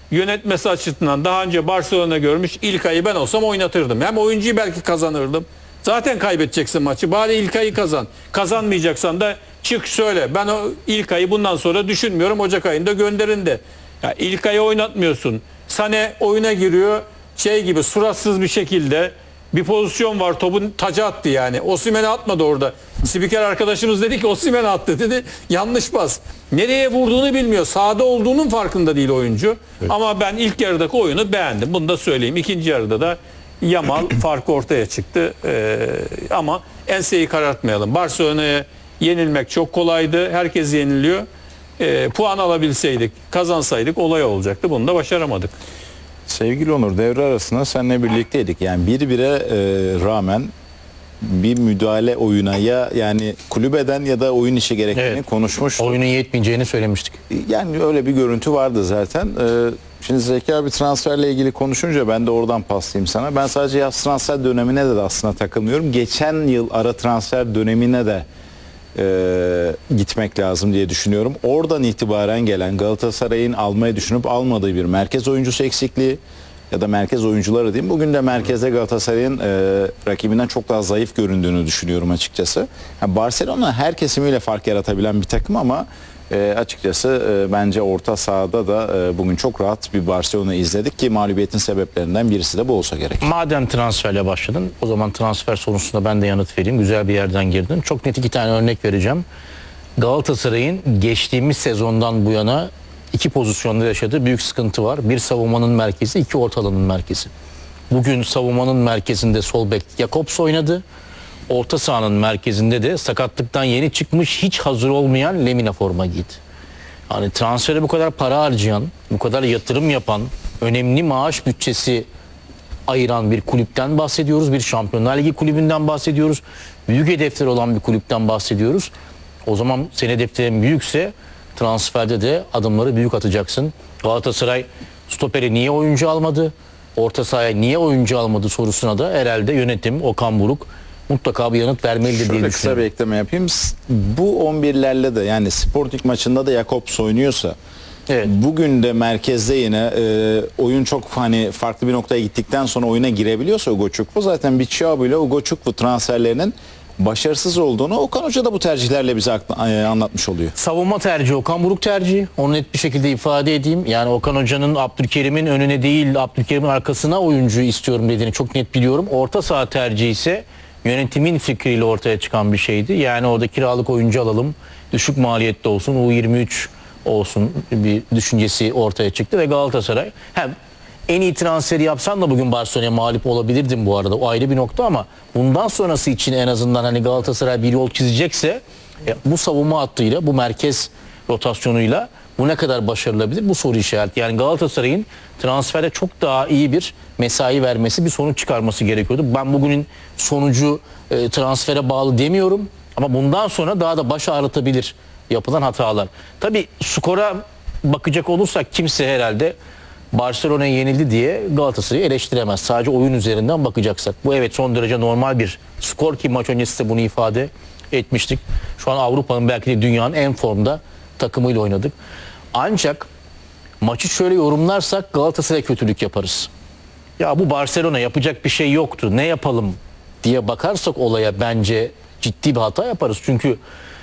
yönetmesi açısından daha önce Barcelona görmüş. İlkay'ı ben olsam oynatırdım. Hem oyuncuyu belki kazanırdım. Zaten kaybedeceksin maçı. Bari İlkay'ı kazan. Kazanmayacaksan da çık söyle. Ben o İlkay'ı bundan sonra düşünmüyorum. Ocak ayında gönderin de. Ya İlkay'ı oynatmıyorsun. Sane oyuna giriyor. Şey gibi suratsız bir şekilde bir pozisyon var. Topun taca attı yani. Osimhen'e atmadı orada. Spiker arkadaşımız dedi ki Osimhen'e attı dedi. Yanlış pas. Nereye vurduğunu bilmiyor. Sahada olduğunun farkında değil oyuncu. Evet. Ama ben ilk yarıdaki oyunu beğendim. Bunu da söyleyeyim. İkinci yarıda da Yamal farkı ortaya çıktı. Ama enseyi karartmayalım. Barcelona'ya yenilmek çok kolaydı. Herkes yeniliyor. Puan alabilseydik, kazansaydık olay olacaktı. Bunu da başaramadık. Sevgili Onur, devre arasında seninle birlikteydik. Yani bir bire rağmen bir müdahale oyuna ya yani kulübeden ya da oyun işi gerektiğini konuşmuştuk. Oyunun yetmeyeceğini söylemiştik. Yani öyle bir görüntü vardı zaten. Şimdi Zeki abi transferle ilgili konuşunca ben de oradan paslayayım sana. Ben sadece yaz transfer dönemine de aslında takılmıyorum. Geçen yıl ara transfer dönemine de gitmek lazım diye düşünüyorum. Oradan itibaren gelen Galatasaray'ın almayı düşünüp almadığı bir merkez oyuncusu eksikliği ya da merkez oyuncuları diyeyim. Bugün de merkezde Galatasaray'ın rakibinden çok daha zayıf göründüğünü düşünüyorum açıkçası. Yani Barcelona her kesimiyle fark yaratabilen bir takım ama açıkçası bence orta sahada da bugün çok rahat bir Barcelona izledik ki mağlubiyetin sebeplerinden birisi de bu olsa gerek. Madem transferle başladın, o zaman transfer sorusunda ben de yanıt vereyim. Güzel bir yerden girdin. Çok net 2 tane örnek vereceğim. Galatasaray'ın geçtiğimiz sezondan bu yana 2 pozisyonda yaşadığı büyük sıkıntı var. Bir savunmanın merkezi, 2 orta alanın merkezi. Bugün savunmanın merkezinde sol bek Jakobs oynadı. Orta sahanın merkezinde de sakatlıktan yeni çıkmış, hiç hazır olmayan Lemina forma giydi. Yani transfere bu kadar para harcayan, bu kadar yatırım yapan, önemli maaş bütçesi ayıran bir kulüpten bahsediyoruz. Bir Şampiyonlar Ligi kulübünden bahsediyoruz. Büyük hedefleri olan bir kulüpten bahsediyoruz. O zaman senin hedeflerin büyükse transferde de adımları büyük atacaksın. Galatasaray stoperi niye oyuncu almadı? Orta sahaya niye oyuncu almadı sorusuna da herhalde yönetim, Okan Buruk mutlaka bir yanıt vermelidir diye düşünüyorum. Kısa bir ekleme yapayım. Bu 11'lerle de yani Sporting maçında da Jakobs oynuyorsa evet. Bugün de merkezde yine oyun çok hani farklı bir noktaya gittikten sonra oyuna girebiliyorsa Ugo Çukwu zaten bir Thiago ile Ugo Çukwu transferlerinin başarısız olduğunu Okan Hoca da bu tercihlerle bize anlatmış oluyor. Savunma tercihi Okan Buruk tercihi. Onu net bir şekilde ifade edeyim. Yani Okan Hoca'nın Abdülkerim'in önüne değil Abdülkerim'in arkasına oyuncu istiyorum dediğini çok net biliyorum. Orta saha tercihi ise yönetimin fikriyle ortaya çıkan bir şeydi. Yani orada kiralık oyuncu alalım, düşük maliyetli olsun, U23 olsun bir düşüncesi ortaya çıktı ve Galatasaray hem en iyi transferi yapsan da bugün Barcelona'ya mağlup olabilirdin bu arada. O ayrı bir nokta ama bundan sonrası için en azından hani Galatasaray bir yol çizecekse bu savunma hattıyla, bu merkez rotasyonuyla bu ne kadar başarılabilir? Bu soru işareti. Yani Galatasaray'ın transferde çok daha iyi bir mesai vermesi, bir sonuç çıkarması gerekiyordu. Ben bugünün sonucu transfere bağlı demiyorum ama bundan sonra daha da baş ağrıtabilir yapılan hatalar. Tabii skora bakacak olursak kimse herhalde Barcelona'ya yenildi diye Galatasaray'ı eleştiremez. Sadece oyun üzerinden bakacaksak. Bu evet son derece normal bir skor ki maç öncesi de bunu ifade etmiştik. Şu an Avrupa'nın belki de dünyanın en formda takımıyla oynadık. Ancak maçı şöyle yorumlarsak Galatasaray'a kötülük yaparız. Ya bu Barcelona yapacak bir şey yoktu. Ne yapalım diye bakarsak olaya bence ciddi bir hata yaparız. Çünkü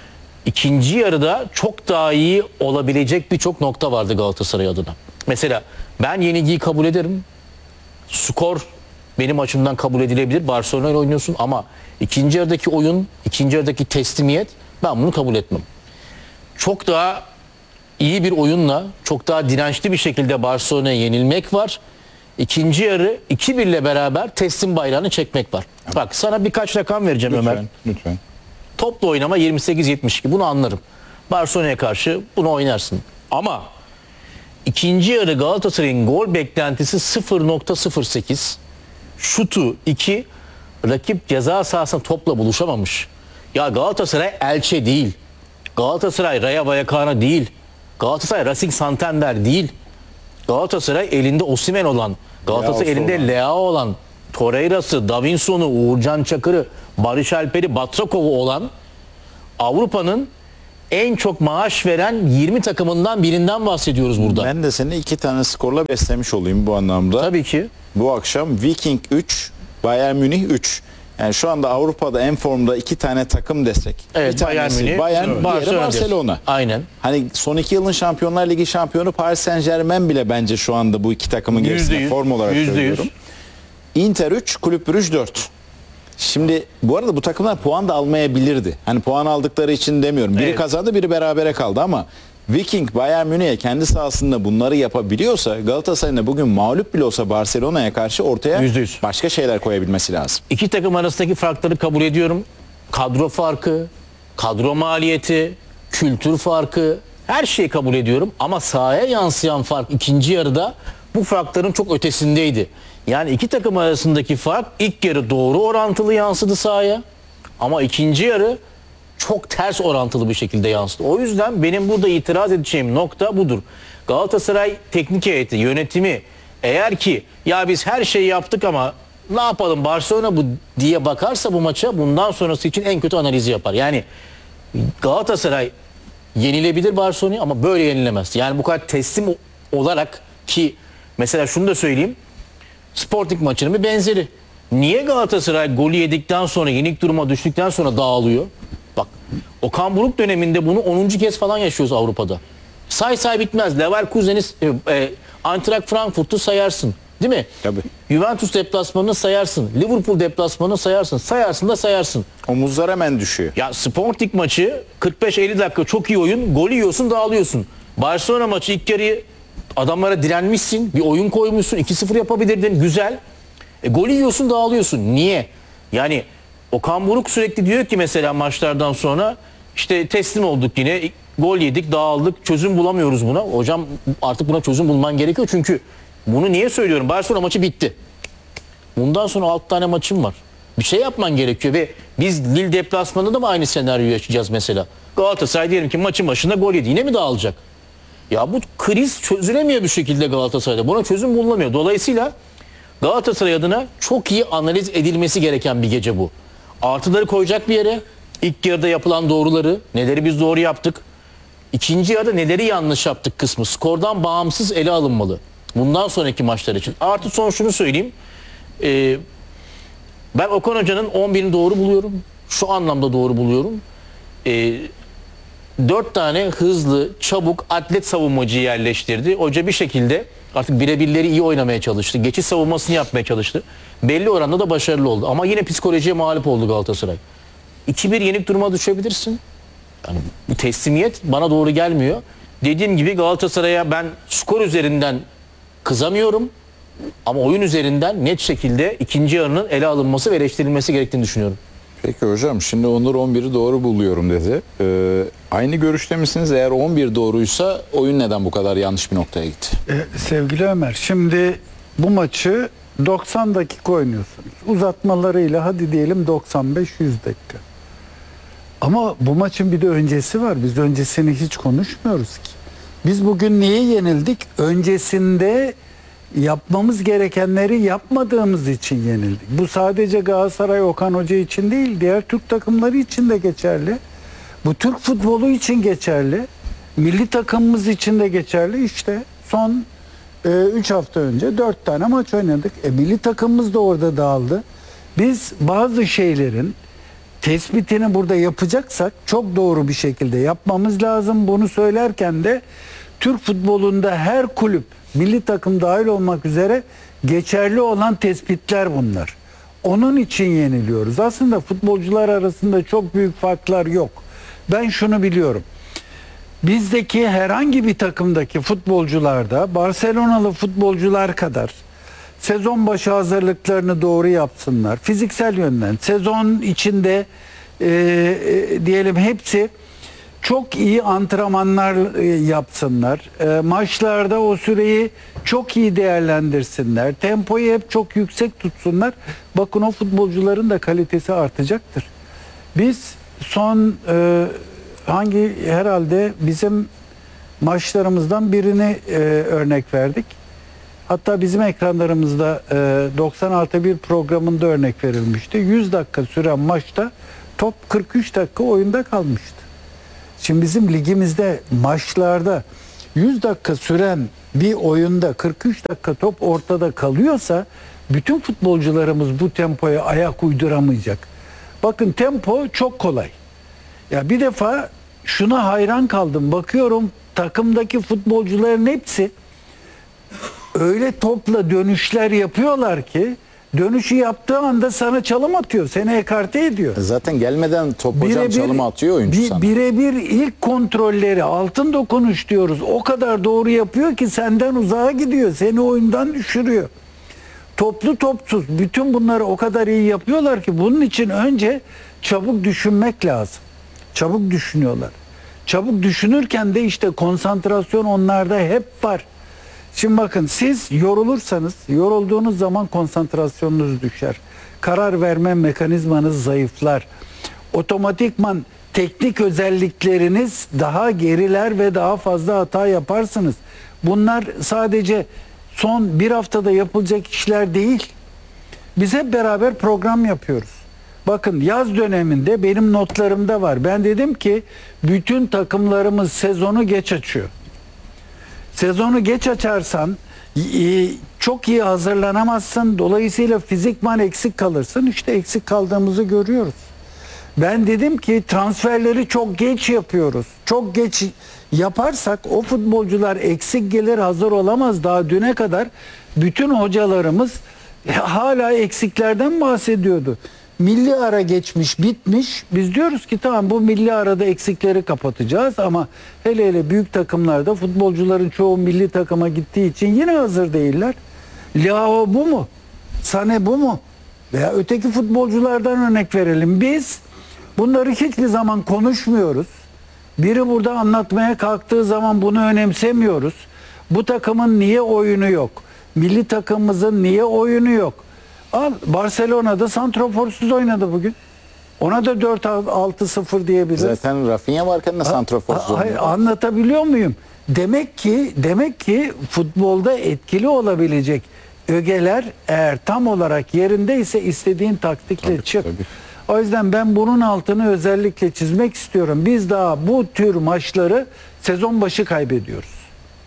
ikinci yarıda çok daha iyi olabilecek birçok nokta vardı Galatasaray adına. Mesela ben yenilgiyi kabul ederim. Skor benim açımdan kabul edilebilir. Barcelona ile oynuyorsun ama ikinci yarıdaki oyun, ikinci yarıdaki teslimiyet ben bunu kabul etmem. Çok daha iyi bir oyunla, çok daha dirençli bir şekilde Barcelona'ya yenilmek var. İkinci yarı 2-1 ile beraber teslim bayrağını çekmek var. Evet. Bak sana birkaç rakam vereceğim lütfen, Ömer. Lütfen. Topla oynama 28-72 bunu anlarım. Barcelona'ya karşı bunu oynarsın. Ama ikinci yarı Galatasaray'ın gol beklentisi 0.08. Şutu 2. Rakip ceza sahasında topla buluşamamış. Ya Galatasaray Elche değil. Galatasaray Rayo Vallecano değil. Galatasaray Racing Santander değil. Galatasaray elinde Osimhen olan, Galatasaray elinde Leao olan, Torreira'sı, Davinson'u, Uğurcan Çakır'ı, Barış Alper'i, Batrakov'u olan Avrupa'nın en çok maaş veren 20 takımından birinden bahsediyoruz burada. Ben de seni 2 tane skorla beslemiş olayım bu anlamda. Tabii ki. Bu akşam Viking 3, Bayern Münih 3. Yani şu anda Avrupa'da en formda 2 tane takım desek. Evet, bir tanesi Bayern Münih, Bayern, evet. diğeri Barcelona. Aynen. Hani son 2 yılın Şampiyonlar Ligi şampiyonu Paris Saint-Germain bile bence şu anda bu iki takımın gerisinde %100, form olarak %100. söylüyorum. Inter 3, Kulüp Brugge 4. Şimdi bu arada bu takımlar puan da almayabilirdi. Hani puan aldıkları için demiyorum. Biri Evet. kazandı, biri berabere kaldı ama Viking Bayern Münih'e kendi sahasında bunları yapabiliyorsa Galatasaray'ın da bugün mağlup bile olsa Barcelona'ya karşı ortaya %100. başka şeyler koyabilmesi lazım. İki takım arasındaki farkları kabul ediyorum. Kadro farkı, kadro maliyeti, kültür farkı, her şeyi kabul ediyorum. Ama sahaya yansıyan fark ikinci yarıda bu farkların çok ötesindeydi. Yani iki takım arasındaki fark ilk yarı doğru orantılı yansıdı sahaya. Ama ikinci yarı çok ters orantılı bir şekilde yansıdı. O yüzden benim burada itiraz edeceğim nokta budur. Galatasaray teknik heyeti, yönetimi eğer ki ya biz her şeyi yaptık ama ne yapalım Barcelona bu diye bakarsa bu maça bundan sonrası için en kötü analizi yapar. Yani Galatasaray yenilebilir Barcelona'yı ama böyle yenilemez. Yani bu kadar teslim olarak ki mesela şunu da söyleyeyim. Sporting maçının bir benzeri. Niye Galatasaray golü yedikten sonra yenik duruma düştükten sonra dağılıyor? Bak Okan Buruk döneminde bunu 10. kez falan yaşıyoruz Avrupa'da. Say bitmez. Leverkusen'i, Eintracht Frankfurt'u sayarsın. Değil mi? Tabii. Juventus deplasmanını sayarsın. Liverpool deplasmanını sayarsın. Sayarsın da sayarsın. Omuzlar hemen düşüyor. Ya Sporting maçı 45-50 dakika çok iyi oyun. Gol yiyorsun dağılıyorsun. Barcelona maçı ilk yarıyı adamlara direnmişsin. Bir oyun koymuşsun. 2-0 yapabilirdin. Güzel. Gol yiyorsun dağılıyorsun. Niye? Yani Okan Buruk sürekli diyor ki mesela maçlardan sonra işte teslim olduk yine. Gol yedik dağıldık. Çözüm bulamıyoruz buna. Hocam artık buna çözüm bulman gerekiyor. Çünkü bunu niye söylüyorum? Barcelona maçı bitti. Bundan sonra 6 tane maçım var. Bir şey yapman gerekiyor ve biz Lille deplasmanında da mı aynı senaryoyu yaşayacağız mesela? Galatasaray diyelim ki maçın başında gol yedi. Yine mi dağılacak? Ya bu kriz çözülemiyor bir şekilde Galatasaray'da. Buna çözüm bulunamıyor. Dolayısıyla Galatasaray adına çok iyi analiz edilmesi gereken bir gece bu. Artıları koyacak bir yere. İlk yarıda yapılan doğruları, neleri biz doğru yaptık. İkinci yarıda neleri yanlış yaptık kısmı. Skordan bağımsız ele alınmalı. Bundan sonraki maçlar için. Artı son şunu söyleyeyim. Ben Okan Hoca'nın 11'ini doğru buluyorum. Şu anlamda doğru buluyorum. 4 tane hızlı, çabuk, atlet savunmacıyı yerleştirdi. Hoca bir şekilde artık birebirleri iyi oynamaya çalıştı. Geçiş savunmasını yapmaya çalıştı. Belli oranda da başarılı oldu. Ama yine psikolojiye mağlup oldu Galatasaray. 2-1 yenik duruma düşebilirsin. Yani bu teslimiyet bana doğru gelmiyor. Dediğim gibi Galatasaray'a ben skor üzerinden kızamıyorum. Ama oyun üzerinden net şekilde ikinci yarının ele alınması ve eleştirilmesi gerektiğini düşünüyorum. Peki hocam, şimdi Onur 11'i doğru buluyorum dedi. Aynı görüşte misiniz? Eğer 11 doğruysa oyun neden bu kadar yanlış bir noktaya gitti? Sevgili Ömer, şimdi bu maçı 90 dakika oynuyorsunuz. Uzatmalarıyla hadi diyelim 95-100 dakika. Ama bu maçın bir de öncesi var. Biz öncesini hiç konuşmuyoruz ki. Biz bugün niye yenildik? Öncesinde yapmamız gerekenleri yapmadığımız için yenildik. Bu sadece Galatasaray Okan Hoca için değil, diğer Türk takımları için de geçerli. Bu Türk futbolu için geçerli. Milli takımımız için de geçerli. İşte son 3 hafta önce 4 tane maç oynadık. Milli takımımız da orada dağıldı. Biz bazı şeylerin tespitini burada yapacaksak çok doğru bir şekilde yapmamız lazım. Bunu söylerken de Türk futbolunda her kulüp, milli takım dahil olmak üzere geçerli olan tespitler bunlar. Onun için yeniliyoruz. Aslında futbolcular arasında çok büyük farklar yok. Ben şunu biliyorum. Bizdeki herhangi bir takımdaki futbolcularda Barcelonalı futbolcular kadar sezon başı hazırlıklarını doğru yapsınlar. Fiziksel yönden sezon içinde diyelim hepsi çok iyi antrenmanlar yapsınlar. Maçlarda o süreyi çok iyi değerlendirsinler. Tempoyu hep çok yüksek tutsunlar. Bakın o futbolcuların da kalitesi artacaktır. Biz son herhalde bizim maçlarımızdan birini örnek verdik. Hatta bizim ekranlarımızda 96.1 programında örnek verilmişti. 100 dakika süren maçta top 43 dakika oyunda kalmıştı. Şimdi bizim ligimizde maçlarda 100 dakika süren bir oyunda 43 dakika top ortada kalıyorsa bütün futbolcularımız bu tempoya ayak uyduramayacak. Bakın tempo çok kolay. Ya bir defa şuna hayran kaldım. Bakıyorum takımdaki futbolcuların hepsi öyle topla dönüşler yapıyorlar ki dönüşü yaptığı anda sana çalım atıyor. Seni ekarte ediyor. Zaten gelmeden top hocam çalım atıyor oyuncu sana. Birebir ilk kontrolleri altın dokunuş diyoruz. O kadar doğru yapıyor ki senden uzağa gidiyor. Seni oyundan düşürüyor. Toplu topsuz bütün bunları o kadar iyi yapıyorlar ki bunun için önce çabuk düşünmek lazım. Çabuk düşünüyorlar. Çabuk düşünürken de işte konsantrasyon onlarda hep var. Şimdi bakın siz yorulursanız, yorulduğunuz zaman konsantrasyonunuz düşer. Karar verme mekanizmanız zayıflar. Otomatikman teknik özellikleriniz daha geriler ve daha fazla hata yaparsınız. Bunlar sadece son bir haftada yapılacak işler değil. Biz hep beraber program yapıyoruz. Bakın yaz döneminde benim notlarımda var. Ben dedim ki bütün takımlarımız sezonu geç açıyor. Sezonu geç açarsan çok iyi hazırlanamazsın. Dolayısıyla fizikman eksik kalırsın. İşte eksik kaldığımızı görüyoruz. Ben dedim ki transferleri çok geç yapıyoruz. Çok geç yaparsak o futbolcular eksik gelir, hazır olamaz. Daha düne kadar bütün hocalarımız hala eksiklerden bahsediyordu. Milli ara geçmiş, bitmiş. Biz diyoruz ki tamam bu milli arada eksikleri kapatacağız ama hele hele büyük takımlarda futbolcuların çoğu milli takıma gittiği için yine hazır değiller. Leao bu mu? Sané bu mu? Veya öteki futbolculardan örnek verelim. Biz bunları hiçbir zaman konuşmuyoruz. Biri burada anlatmaya kalktığı zaman bunu önemsemiyoruz. Bu takımın niye oyunu yok? Milli takımımızın niye oyunu yok? Al Barcelona'da santraforsuz oynadı bugün. Ona da 4-6-0 diyebiliriz. Zaten Rafinha varken de santraforsuz Hayır, oynuyor. anlatabiliyor muyum? Demek ki futbolda etkili olabilecek ögeler eğer tam olarak yerindeyse istediğin taktikle çık. tabii. O yüzden ben bunun altını özellikle çizmek istiyorum. Biz daha bu tür maçları sezon başı kaybediyoruz.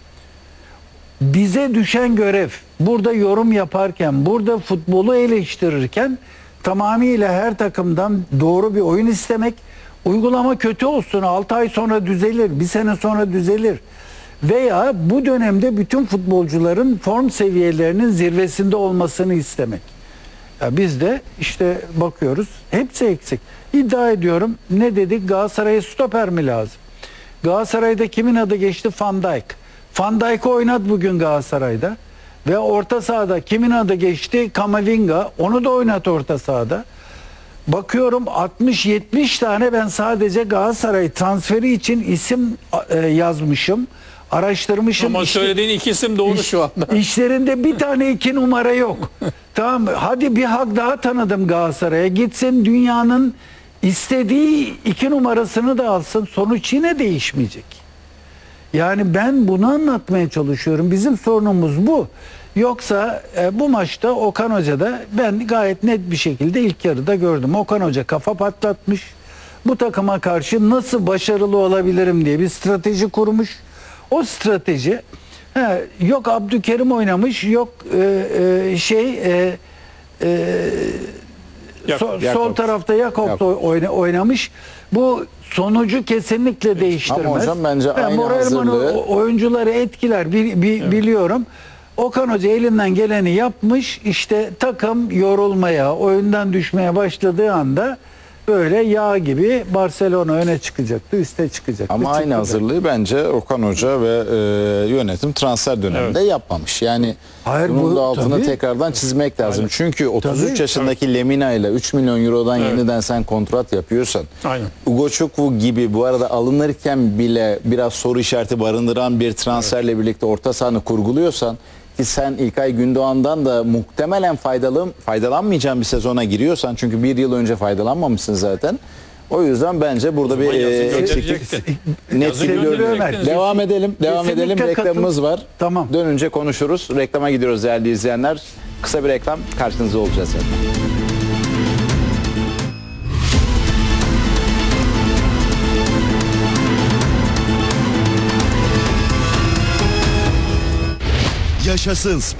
Bize düşen görev burada yorum yaparken, burada futbolu eleştirirken tamamıyla her takımdan doğru bir oyun istemek. Uygulama kötü olsun, 6 ay sonra düzelir, 1 sene sonra düzelir. Veya bu dönemde bütün futbolcuların form seviyelerinin zirvesinde olmasını istemek. Ya biz de işte bakıyoruz, hepsi eksik. İddia ediyorum, ne dedik? Galatasaray'a stoper mi lazım? Galatasaray'da kimin adı geçti? Van Dijk. Van Dijk'ı oynat bugün Galatasaray'da. Ve orta sahada kimin adı geçti? Kamavinga. Onu da oynat orta sahada. Bakıyorum 60-70 tane ben sadece Galatasaray transferi için isim yazmışım. Araştırmışım. Ama söylediğin iki isim doğru şu anda. İşlerinde bir tane 2 numara yok. Tamam mı? Hadi bir hak daha tanıdım Galatasaray'a. Gitsin dünyanın istediği 2 numarasını da alsın. Sonuç yine değişmeyecek. Yani ben bunu anlatmaya çalışıyorum. Bizim sorunumuz bu. Yoksa bu maçta Okan Hoca da ben gayet net bir şekilde ilk yarıda gördüm. Okan Hoca kafa patlatmış. Bu takıma karşı nasıl başarılı olabilirim diye bir strateji kurmuş. O strateji yok Abdülkerim oynamış, yok sol tarafta Jakobs oynamış. Bu sonucu kesinlikle değiştirmez. Ama hocam bence aynı Morelman'ın hazırlığı oyuncuları etkiler biliyorum. Okan Hoca elinden geleni yapmış. İşte takım yorulmaya, oyundan düşmeye başladığı anda böyle yağ gibi Barcelona öne çıkacaktı, üste çıkacaktı. ama aynı hazırlığı bence Okan Hoca ve yönetim transfer döneminde yapmamış. Yani Hayır, bunun bu da altını tabii. tekrardan çizmek lazım. Çünkü 33 Tabii. yaşındaki Lemina ile 3 milyon eurodan yeniden sen kontrat yapıyorsan, Aynen. Ugo Çukwu gibi bu arada alınırken bile biraz soru işareti barındıran bir transferle birlikte orta sahanı kurguluyorsan ki sen İlkay Gündoğan'dan da muhtemelen faydalanmayacağın bir sezona giriyorsan, çünkü bir yıl önce faydalanmamışsın zaten. O yüzden bence burada bir eksiklik net gibi görünüyor. Ömer. Devam edelim. Kesinlikle Reklamımız var. Tamam. Dönünce konuşuruz. Reklama gidiyoruz değerli izleyenler. Kısa bir reklam, karşınızda olacağız zaten. Yaşasın